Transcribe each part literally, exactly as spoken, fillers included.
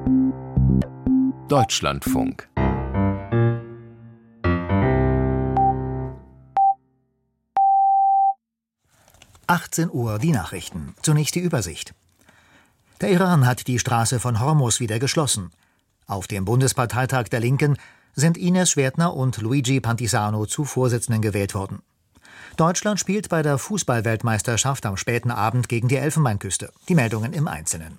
Deutschlandfunk. achtzehn Uhr, die Nachrichten. Zunächst die Übersicht. Der Iran hat die Straße von Hormuz wieder geschlossen. Auf dem Bundesparteitag der Linken sind Ines Schwertner und Luigi Pantisano zu Vorsitzenden gewählt worden. Deutschland spielt bei der Fußball-Weltmeisterschaft am späten Abend gegen die Elfenbeinküste. Die Meldungen im Einzelnen.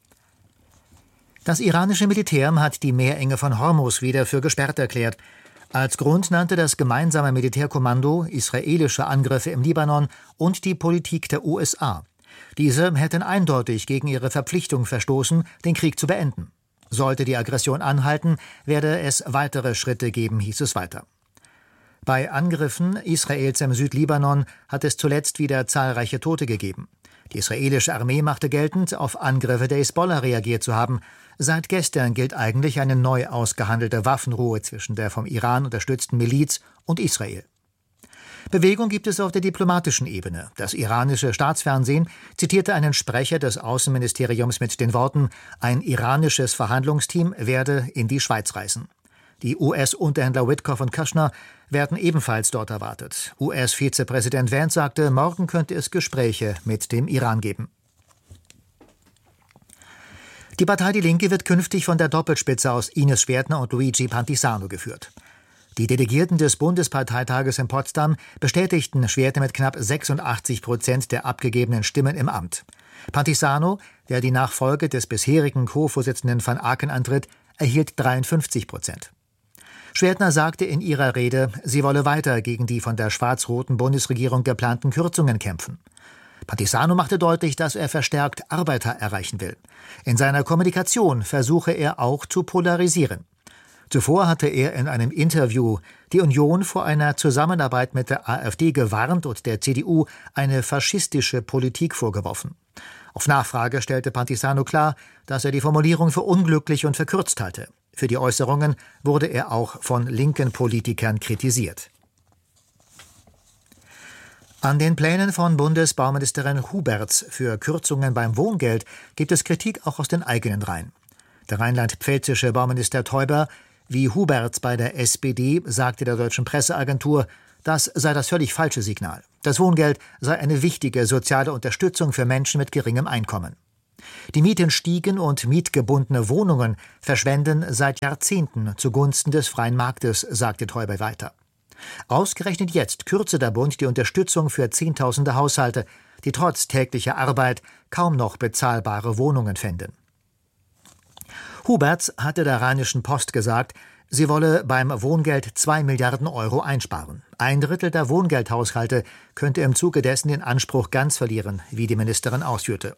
Das iranische Militär hat die Meerenge von Hormuz wieder für gesperrt erklärt. Als Grund nannte das gemeinsame Militärkommando israelische Angriffe im Libanon und die Politik der U S A. Diese hätten eindeutig gegen ihre Verpflichtung verstoßen, den Krieg zu beenden. Sollte die Aggression anhalten, werde es weitere Schritte geben, hieß es weiter. Bei Angriffen Israels im Südlibanon hat es zuletzt wieder zahlreiche Tote gegeben. Die israelische Armee machte geltend, auf Angriffe der Hisbollah reagiert zu haben. Seit gestern gilt eigentlich eine neu ausgehandelte Waffenruhe zwischen der vom Iran unterstützten Miliz und Israel. Bewegung gibt es auf der diplomatischen Ebene. Das iranische Staatsfernsehen zitierte einen Sprecher des Außenministeriums mit den Worten: Ein iranisches Verhandlungsteam werde in die Schweiz reisen. Die U S-Unterhändler Witkoff und Kushner werden ebenfalls dort erwartet. U S-Vizepräsident Vance sagte, morgen könnte es Gespräche mit dem Iran geben. Die Partei Die Linke wird künftig von der Doppelspitze aus Ines Schwertner und Luigi Pantisano geführt. Die Delegierten des Bundesparteitages in Potsdam bestätigten Schwertner mit knapp sechsundachtzig Prozent der abgegebenen Stimmen im Amt. Pantisano, der die Nachfolge des bisherigen Co-Vorsitzenden van Aken antritt, erhielt dreiundfünfzig Prozent. Schwertner sagte in ihrer Rede, sie wolle weiter gegen die von der schwarz-roten Bundesregierung geplanten Kürzungen kämpfen. Pantisano machte deutlich, dass er verstärkt Arbeiter erreichen will. In seiner Kommunikation versuche er auch zu polarisieren. Zuvor hatte er in einem Interview die Union vor einer Zusammenarbeit mit der AfD gewarnt und der C D U eine faschistische Politik vorgeworfen. Auf Nachfrage stellte Pantisano klar, dass er die Formulierung für unglücklich und verkürzt halte. Für die Äußerungen wurde er auch von linken Politikern kritisiert. An den Plänen von Bundesbauministerin Huberts für Kürzungen beim Wohngeld gibt es Kritik auch aus den eigenen Reihen. Der rheinland-pfälzische Bauminister Theuber wie Huberts bei der S P D sagte der deutschen Presseagentur, das sei das völlig falsche Signal. Das Wohngeld sei eine wichtige soziale Unterstützung für Menschen mit geringem Einkommen. Die Mieten stiegen und mietgebundene Wohnungen verschwenden seit Jahrzehnten zugunsten des freien Marktes, sagte Theuber weiter. Ausgerechnet jetzt kürze der Bund die Unterstützung für Zehntausende Haushalte, die trotz täglicher Arbeit kaum noch bezahlbare Wohnungen fänden. Huberts hatte der Rheinischen Post gesagt, sie wolle beim Wohngeld zwei Milliarden Euro einsparen. Ein Drittel der Wohngeldhaushalte könnte im Zuge dessen den Anspruch ganz verlieren, wie die Ministerin ausführte.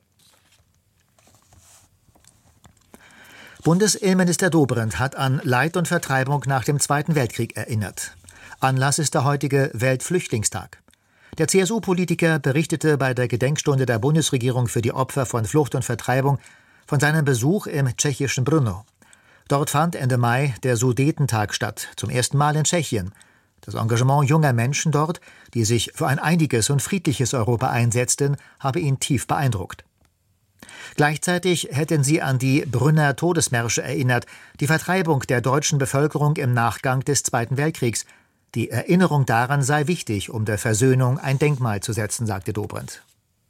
Bundesinnenminister Dobrindt hat an Leid und Vertreibung nach dem Zweiten Weltkrieg erinnert. Anlass ist der heutige Weltflüchtlingstag. Der C S U-Politiker berichtete bei der Gedenkstunde der Bundesregierung für die Opfer von Flucht und Vertreibung von seinem Besuch im tschechischen Brno. Dort fand Ende Mai der Sudetentag statt, zum ersten Mal in Tschechien. Das Engagement junger Menschen dort, die sich für ein einiges und friedliches Europa einsetzten, habe ihn tief beeindruckt. Gleichzeitig hätten sie an die Brünner Todesmärsche erinnert, die Vertreibung der deutschen Bevölkerung im Nachgang des Zweiten Weltkriegs. Die Erinnerung daran sei wichtig, um der Versöhnung ein Denkmal zu setzen, sagte Dobrindt.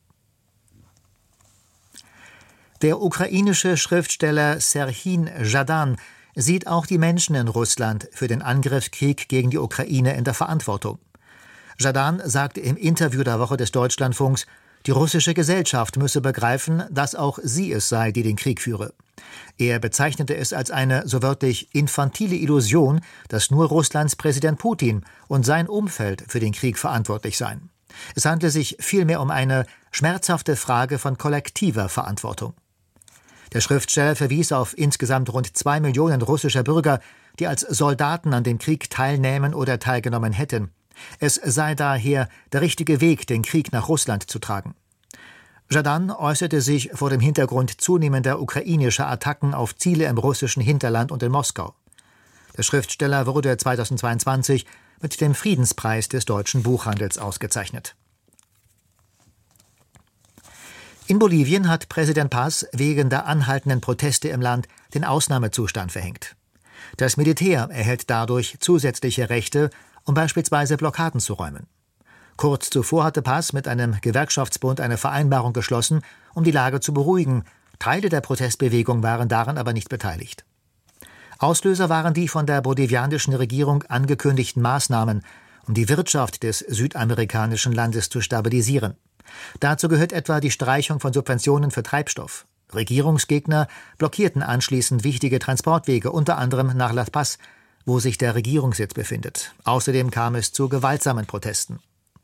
Der ukrainische Schriftsteller Serhij Zhadan sieht auch die Menschen in Russland für den Angriffskrieg gegen die Ukraine in der Verantwortung. Zhadan sagte im Interview der Woche des Deutschlandfunks, die russische Gesellschaft müsse begreifen, dass auch sie es sei, die den Krieg führe. Er bezeichnete es als eine so wörtlich infantile Illusion, dass nur Russlands Präsident Putin und sein Umfeld für den Krieg verantwortlich seien. Es handle sich vielmehr um eine schmerzhafte Frage von kollektiver Verantwortung. Der Schriftsteller verwies auf insgesamt rund zwei Millionen russischer Bürger, die als Soldaten an dem Krieg teilnehmen oder teilgenommen hätten. Es sei daher der richtige Weg, den Krieg nach Russland zu tragen. Zhadan äußerte sich vor dem Hintergrund zunehmender ukrainischer Attacken auf Ziele im russischen Hinterland und in Moskau. Der Schriftsteller wurde zweitausendzweiundzwanzig mit dem Friedenspreis des deutschen Buchhandels ausgezeichnet. In Bolivien hat Präsident Paz wegen der anhaltenden Proteste im Land den Ausnahmezustand verhängt. Das Militär erhält dadurch zusätzliche Rechte, um beispielsweise Blockaden zu räumen. Kurz zuvor hatte Paz mit einem Gewerkschaftsbund eine Vereinbarung geschlossen, um die Lage zu beruhigen. Teile der Protestbewegung waren daran aber nicht beteiligt. Auslöser waren die von der bolivianischen Regierung angekündigten Maßnahmen, um die Wirtschaft des südamerikanischen Landes zu stabilisieren. Dazu gehört etwa die Streichung von Subventionen für Treibstoff. Regierungsgegner blockierten anschließend wichtige Transportwege, unter anderem nach La Paz, wo sich der Regierungssitz befindet. Außerdem kam es zu gewaltsamen Protesten.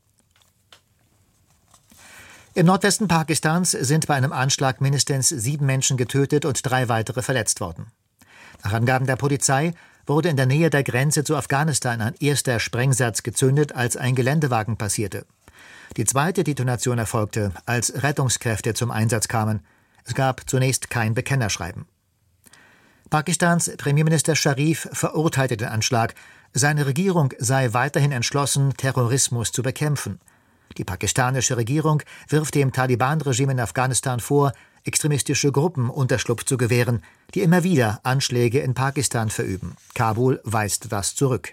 Im Nordwesten Pakistans sind bei einem Anschlag mindestens sieben Menschen getötet und drei weitere verletzt worden. Nach Angaben der Polizei wurde in der Nähe der Grenze zu Afghanistan ein erster Sprengsatz gezündet, als ein Geländewagen passierte. Die zweite Detonation erfolgte, als Rettungskräfte zum Einsatz kamen. Es gab zunächst kein Bekennerschreiben. Pakistans Premierminister Sharif verurteilte den Anschlag. Seine Regierung sei weiterhin entschlossen, Terrorismus zu bekämpfen. Die pakistanische Regierung wirft dem Taliban-Regime in Afghanistan vor, extremistische Gruppen Unterschlupf zu gewähren, die immer wieder Anschläge in Pakistan verüben. Kabul weist das zurück.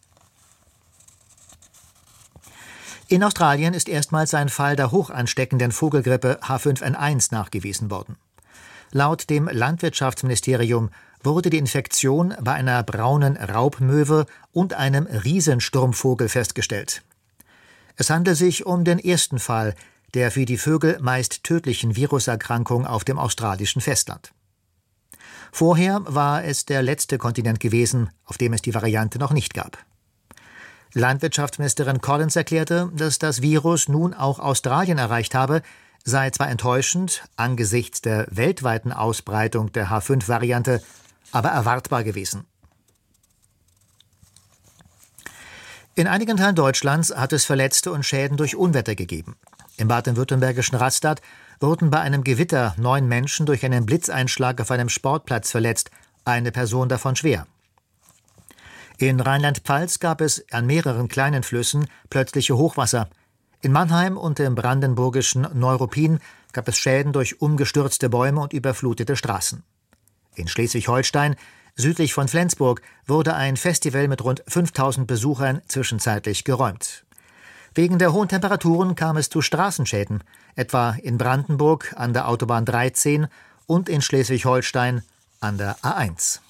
In Australien ist erstmals ein Fall der hochansteckenden Vogelgrippe H fünf N eins nachgewiesen worden. Laut dem Landwirtschaftsministerium wurde die Infektion bei einer braunen Raubmöwe und einem Riesensturmvogel festgestellt. Es handelt sich um den ersten Fall der für die Vögel meist tödlichen Viruserkrankung auf dem australischen Festland. Vorher war es der letzte Kontinent gewesen, auf dem es die Variante noch nicht gab. Landwirtschaftsministerin Collins erklärte, dass das Virus nun auch Australien erreicht habe, sei zwar enttäuschend angesichts der weltweiten Ausbreitung der H fünf Variante, aber erwartbar gewesen. In einigen Teilen Deutschlands hat es Verletzte und Schäden durch Unwetter gegeben. Im baden-württembergischen Rastatt wurden bei einem Gewitter neun Menschen durch einen Blitzeinschlag auf einem Sportplatz verletzt, eine Person davon schwer. In Rheinland-Pfalz gab es an mehreren kleinen Flüssen plötzliche Hochwasser. In Mannheim und im brandenburgischen Neuruppin gab es Schäden durch umgestürzte Bäume und überflutete Straßen. In Schleswig-Holstein, südlich von Flensburg, wurde ein Festival mit rund fünftausend Besuchern zwischenzeitlich geräumt. Wegen der hohen Temperaturen kam es zu Straßenschäden, etwa in Brandenburg an der Autobahn dreizehn und in Schleswig-Holstein an der A eins.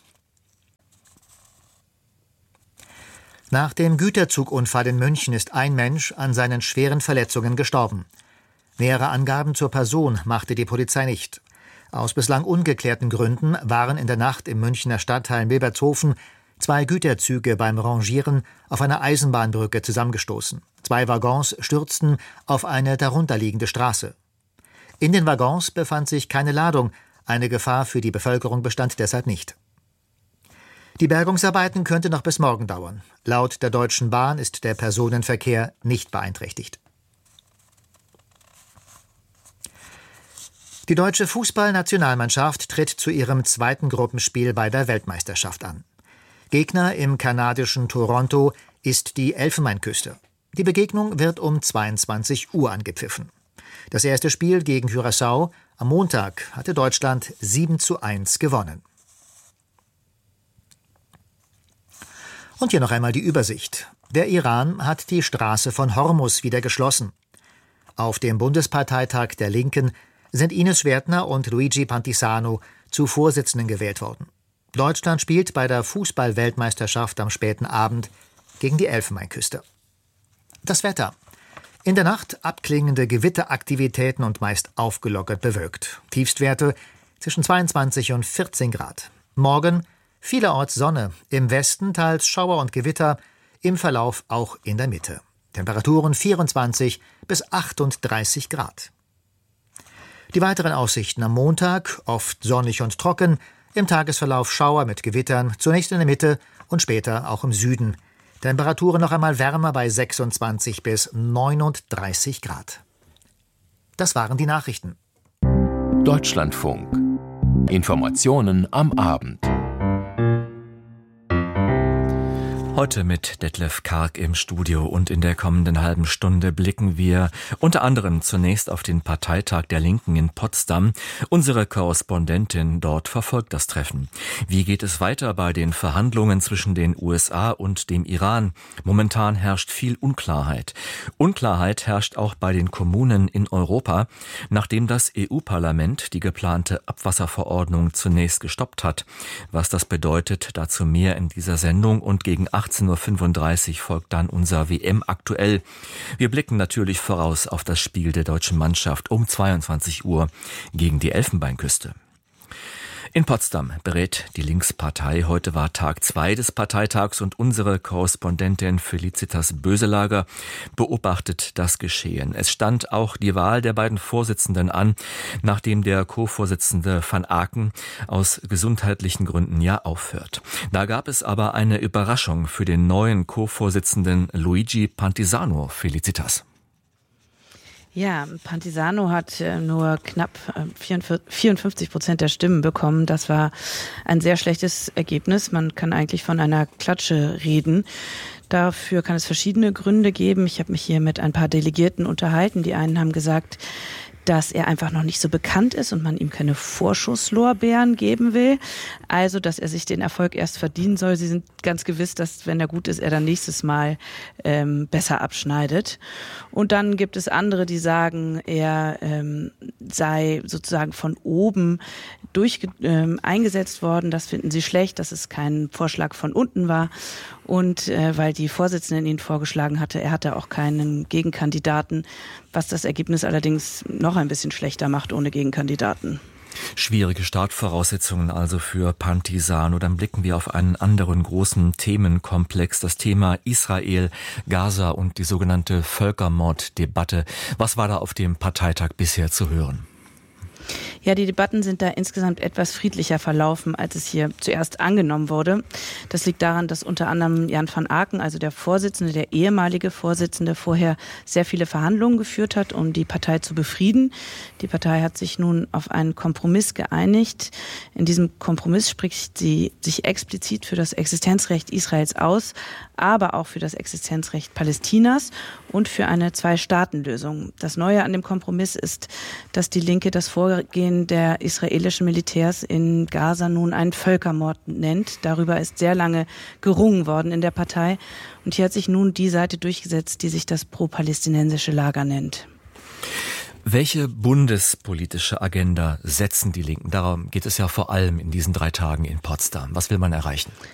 Nach dem Güterzugunfall in München ist ein Mensch an seinen schweren Verletzungen gestorben. Nähere Angaben zur Person machte die Polizei nicht. Aus bislang ungeklärten Gründen waren in der Nacht im Münchner Stadtteil Milbertshofen zwei Güterzüge beim Rangieren auf einer Eisenbahnbrücke zusammengestoßen. Zwei Waggons stürzten auf eine darunterliegende Straße. In den Waggons befand sich keine Ladung, eine Gefahr für die Bevölkerung bestand deshalb nicht. Die Bergungsarbeiten könnten noch bis morgen dauern. Laut der Deutschen Bahn ist der Personenverkehr nicht beeinträchtigt. Die deutsche Fußballnationalmannschaft tritt zu ihrem zweiten Gruppenspiel bei der Weltmeisterschaft an. Gegner im kanadischen Toronto ist die Elfenbeinküste. Die Begegnung wird um zweiundzwanzig Uhr angepfiffen. Das erste Spiel gegen Curaçao am Montag hatte Deutschland sieben zu eins gewonnen. Und hier noch einmal die Übersicht. Der Iran hat die Straße von Hormuz wieder geschlossen. Auf dem Bundesparteitag der Linken sind Ines Schwertner und Luigi Pantisano zu Vorsitzenden gewählt worden. Deutschland spielt bei der Fußball-Weltmeisterschaft am späten Abend gegen die Elfenbeinküste. Das Wetter. In der Nacht abklingende Gewitteraktivitäten und meist aufgelockert bewölkt. Tiefstwerte zwischen zweiundzwanzig und vierzehn Grad. Morgen vielerorts Sonne, im Westen teils Schauer und Gewitter, im Verlauf auch in der Mitte. Temperaturen vierundzwanzig bis achtunddreißig Grad. Die weiteren Aussichten am Montag, oft sonnig und trocken, im Tagesverlauf Schauer mit Gewittern, zunächst in der Mitte und später auch im Süden. Temperaturen noch einmal wärmer bei sechsundzwanzig bis neununddreißig Grad. Das waren die Nachrichten. Deutschlandfunk. Informationen am Abend. Heute mit Detlef Karg im Studio und in der kommenden halben Stunde blicken wir unter anderem zunächst auf den Parteitag der Linken in Potsdam. Unsere Korrespondentin dort verfolgt das Treffen. Wie geht es weiter bei den Verhandlungen zwischen den U S A und dem Iran? Momentan herrscht viel Unklarheit. Unklarheit herrscht auch bei den Kommunen in Europa, nachdem das E U-Parlament die geplante Abwasserverordnung zunächst gestoppt hat. Was das bedeutet, dazu mehr in dieser Sendung, und gegen achtzehn Uhr fünfunddreißig folgt dann unser W M aktuell. Wir blicken natürlich voraus auf das Spiel der deutschen Mannschaft um zweiundzwanzig Uhr gegen die Elfenbeinküste. In Potsdam berät die Linkspartei. Heute war Tag zwei des Parteitags und unsere Korrespondentin Felicitas Böselager beobachtet das Geschehen. Es stand auch die Wahl der beiden Vorsitzenden an, nachdem der Co-Vorsitzende van Aken aus gesundheitlichen Gründen ja aufhört. Da gab es aber eine Überraschung für den neuen Co-Vorsitzenden Luigi Pantisano. Felicitas. Ja, Pantisano hat äh, nur knapp äh, vierundfünfzig Prozent der Stimmen bekommen. Das war ein sehr schlechtes Ergebnis. Man kann eigentlich von einer Klatsche reden. Dafür kann es verschiedene Gründe geben. Ich habe mich hier mit ein paar Delegierten unterhalten. Die einen haben gesagt, dass er einfach noch nicht so bekannt ist und man ihm keine Vorschusslorbeeren geben will. Also, dass er sich den Erfolg erst verdienen soll. Sie sind ganz gewiss, dass, wenn er gut ist, er dann nächstes Mal ähm, besser abschneidet. Und dann gibt es andere, die sagen, er ähm, sei sozusagen von oben durch, ähm, eingesetzt worden. Das finden sie schlecht, dass es kein Vorschlag von unten war. Und äh, weil die Vorsitzenden ihn vorgeschlagen hatte, er hatte auch keinen Gegenkandidaten, was das Ergebnis allerdings noch ein bisschen schlechter macht ohne Gegenkandidaten. Schwierige Startvoraussetzungen also für Pantisano. Dann blicken wir auf einen anderen großen Themenkomplex, das Thema Israel, Gaza und die sogenannte Völkermorddebatte. Was war da auf dem Parteitag bisher zu hören? Ja, die Debatten sind da insgesamt etwas friedlicher verlaufen, als es hier zuerst angenommen wurde. Das liegt daran, dass unter anderem Jan van Aken, also der Vorsitzende, der ehemalige Vorsitzende, vorher sehr viele Verhandlungen geführt hat, um die Partei zu befrieden. Die Partei hat sich nun auf einen Kompromiss geeinigt. In diesem Kompromiss spricht sie sich explizit für das Existenzrecht Israels aus, aber auch für das Existenzrecht Palästinas und für eine Zwei-Staaten-Lösung. Das Neue an dem Kompromiss ist, dass die Linke das Vorgehen der israelischen Militärs in Gaza nun einen Völkermord nennt. Darüber ist sehr lange gerungen worden in der Partei. Und hier hat sich nun die Seite durchgesetzt, die sich das pro-palästinensische Lager nennt. Welche bundespolitische Agenda setzen die Linken? Darum geht es ja vor allem in diesen drei Tagen in Potsdam. Was will man erreichen?